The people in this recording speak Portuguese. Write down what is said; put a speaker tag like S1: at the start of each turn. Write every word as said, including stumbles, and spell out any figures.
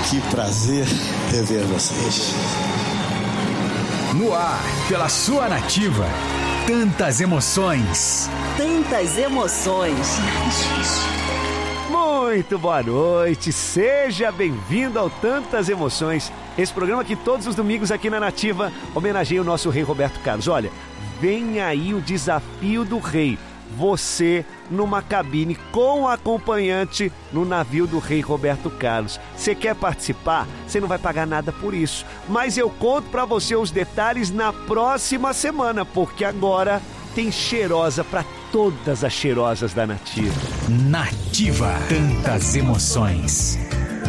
S1: Que prazer rever vocês.
S2: No ar, pela sua Nativa. Tantas emoções.
S3: Tantas emoções.
S4: Muito boa noite, seja bem-vindo ao Tantas Emoções. Esse programa que todos os domingos aqui na Nativa homenageia o nosso rei Roberto Carlos. Olha, vem aí o desafio do rei. Você numa cabine com acompanhante no navio do rei Roberto Carlos. Você quer participar? Você não vai pagar nada por isso. Mas eu conto pra você os detalhes na próxima semana, porque agora tem cheirosa pra todas as cheirosas da Nativa.
S2: Nativa, tantas emoções.